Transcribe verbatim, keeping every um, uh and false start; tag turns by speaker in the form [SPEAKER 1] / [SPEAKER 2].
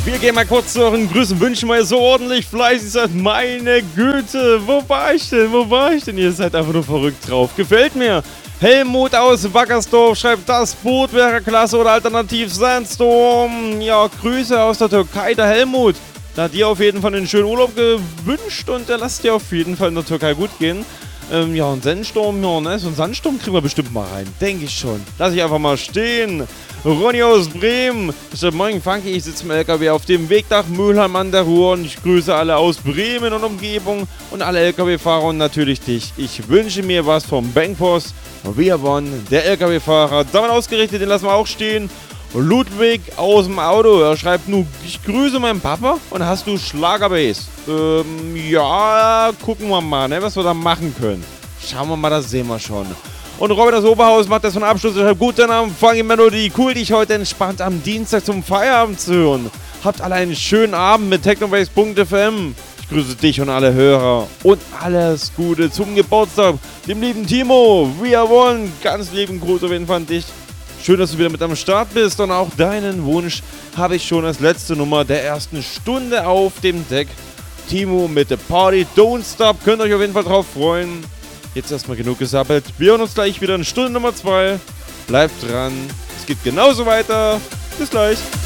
[SPEAKER 1] Wir gehen mal kurz zu euren Grüßen wünschen, weil ihr so ordentlich fleißig seid. Meine Güte, wo war ich denn? Wo war ich denn? Ihr seid einfach nur verrückt drauf. Gefällt mir. Helmut aus Wackersdorf schreibt, das Boot wäre klasse oder alternativ Sandstorm. Ja, Grüße aus der Türkei, der Helmut. Da hat dir auf jeden Fall einen schönen Urlaub gewünscht und der lasst dir auf jeden Fall in der Türkei gut gehen. Ähm, ja, ein Sandsturm, ja, ne? So einen Sandsturm kriegen wir bestimmt mal rein. Denke ich schon. Lass ich einfach mal stehen. Ronny aus Bremen. Ich sag, moin Funky, ich sitze im L K W auf dem Weg nach Mülheim an der Ruhr und ich grüße alle aus Bremen und Umgebung und alle L K W-Fahrer und natürlich dich. Ich wünsche mir was vom Bankpost. Wir wollen der L K W-Fahrer. Damit ausgerichtet, den lassen wir auch stehen. Ludwig aus dem Auto, er schreibt nur, ich grüße meinen Papa und hast du Schlagerbass? Ähm, ja, gucken wir mal, ne, was wir da machen können. Schauen wir mal, das sehen wir schon. Und Robin das Oberhaus macht das von Abschluss. Ich habe guten Abend, Funky Melodie. Cool, dich heute entspannt am Dienstag zum Feierabend zu hören. Habt alle einen schönen Abend mit technobase punkt f m. Ich grüße dich und alle Hörer. Und alles Gute zum Geburtstag. Dem lieben Timo. Wir wollen ganz lieben Gruß auf jeden Fall an dich. Schön, dass du wieder mit am Start bist und auch deinen Wunsch habe ich schon als letzte Nummer der ersten Stunde auf dem Deck. Timo mit The Party Don't Stop. Könnt ihr euch auf jeden Fall drauf freuen. Jetzt erstmal genug gesabbelt. Wir hören uns gleich wieder in Stunde Nummer zwei. Bleibt dran. Es geht genauso weiter. Bis gleich.